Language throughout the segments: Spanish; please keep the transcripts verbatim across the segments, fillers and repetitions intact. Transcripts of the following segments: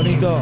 Nico.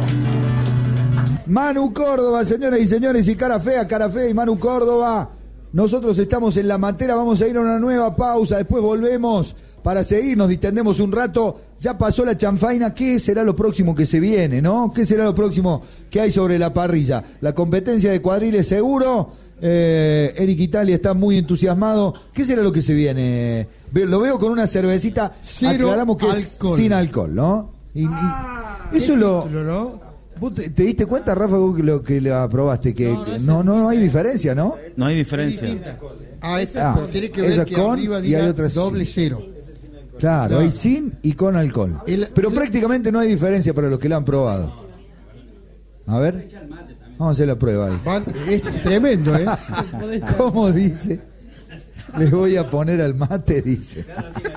Manu Córdoba, señoras y señores, y cara fea, cara fea y Manu Córdoba. Nosotros estamos en La Matera, vamos a ir a una nueva pausa, después volvemos para seguir, nos distendemos un rato. Ya pasó la chanfaina, ¿qué será lo próximo que se viene, no? ¿Qué será lo próximo que hay sobre la parrilla? La competencia de cuadriles seguro, eh, Eric Italia está muy entusiasmado. ¿Qué será lo que se viene? Lo veo con una cervecita, cero aclaramos que alcohol. Es sin alcohol, ¿no? Y, y Ah, eso ¿qué lo... título, no? ¿Vos te, te diste cuenta, Rafa, vos que lo que la aprobaste? Que no, no, no, no, no hay diferencia, ¿no? No hay diferencia. Ah, esa, Ah, pero tiene que esa ver que con arriba y diga hay otra doble sin. cero. Claro, No. hay sin y con alcohol. El- Pero el- prácticamente no hay diferencia para los que la han probado. A ver, vamos a hacer la prueba ahí. Van- es tremendo, ¿eh? ¿Cómo dice? Le voy a poner al mate, dice.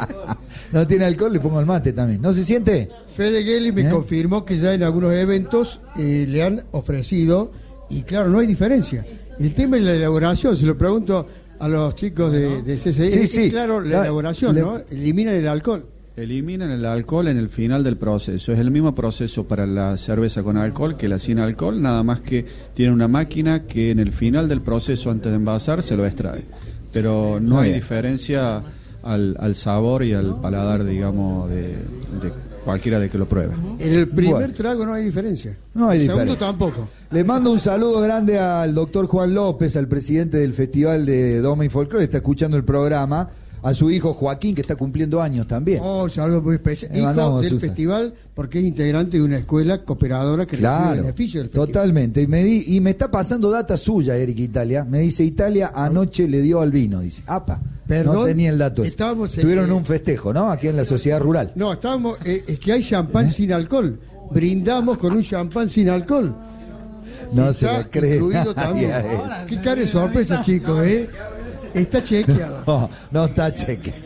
No tiene alcohol, le pongo al mate también. ¿No se siente? Fede Gelli me ¿Eh? confirmó que ya en algunos eventos eh, le han ofrecido, y claro, no hay diferencia. El tema es la elaboración, se lo pregunto a los chicos de, de C C I. Sí, es, sí. claro, la La- elaboración, le- ¿no? Eliminan el alcohol. Eliminan el alcohol en el final del proceso. Es el mismo proceso para la cerveza con alcohol que la sin alcohol, nada más que tiene una máquina que en el final del proceso, antes de envasar, se lo extrae. Pero no Muy hay bien. diferencia al, al sabor y al paladar, digamos, de, de cualquiera de que lo pruebe. En el primer Bueno. trago no hay diferencia. No hay el segundo diferencia. tampoco. Le mando un saludo grande al doctor Juan López, al presidente del Festival de Doma y Folclore, está escuchando el programa, a su hijo Joaquín, que está cumpliendo años también. Oh, un saludo muy especial. Le Hijo mandamos, del Susan. festival, porque es integrante de una escuela cooperadora que recibe Claro, beneficio del festival. totalmente. Y me, di, y me está pasando data suya, Eric Italia. Me dice, Italia anoche le dio al vino. Dice, apa, Perdón, no tenía el dato ese. estábamos en- Tuvieron un festejo, ¿no? Aquí en la sociedad rural. No, estábamos, eh, es que hay champán ¿Eh? sin alcohol. Brindamos con un champán sin alcohol. No Está se lo cree incluido nadie también. a eso. Qué cara de sorpresa, chicos, ¿eh? Está chequeado. No, no está chequeado.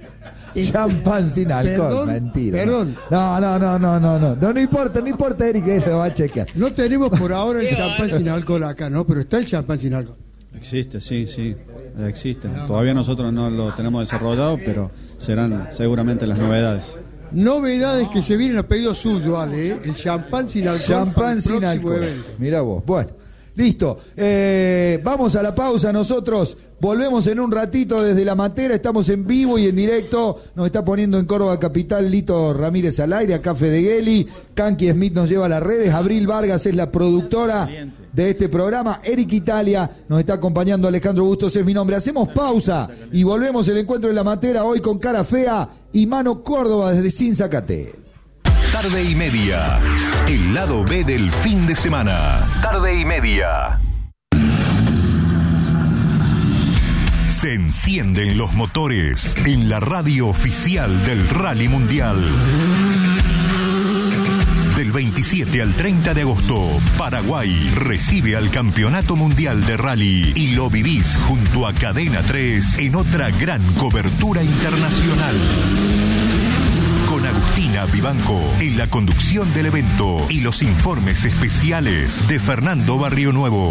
Champán sin alcohol, Perdón, mentira. perdón. No, no, no, no, no, no. No, no importa, no importa, Eric, él lo va a chequear. No tenemos por ahora el champán sin alcohol acá, ¿no? Pero está el champán sin alcohol. Existe, sí, sí, existe. Todavía nosotros no lo tenemos desarrollado, pero serán seguramente las novedades. Novedades que se vienen a pedido suyo, Ale, ¿eh? El champán sin alcohol. para Champán el sin próximo alcohol. evento. Mirá vos. Bueno, listo. Eh, vamos a la pausa nosotros. Volvemos en un ratito desde La Matera. Estamos en vivo y en directo. Nos está poniendo en Córdoba Capital Lito Ramírez al aire, acá Fede Gelli. Kanki Smith nos lleva a las redes. Abril Vargas es la productora de este programa. Eric Italia nos está acompañando. Alejandro Bustos es mi nombre. Hacemos pausa y volvemos el encuentro de La Matera hoy con Cara Fea y Mano Córdoba desde Sinzacate. Tarde y media. El lado B del fin de semana. Tarde y media. Se encienden los motores en la radio oficial del Rally Mundial. Del veintisiete al treinta de agosto, Paraguay recibe al Campeonato Mundial de Rally y lo vivís junto a Cadena tres en otra gran cobertura internacional. Con Agustina Vivanco en la conducción del evento y los informes especiales de Fernando Barrionuevo.